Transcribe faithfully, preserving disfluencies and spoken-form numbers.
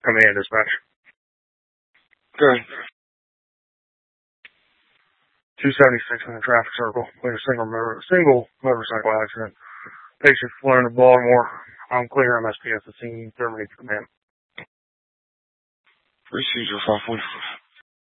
Command dispatch. Good. two seventy-six in the traffic circle. We had a single, motor, single motorcycle accident. Patient flown to Baltimore. I'm clear. M S P at the scene. Terminate command. Procedure five forty-four.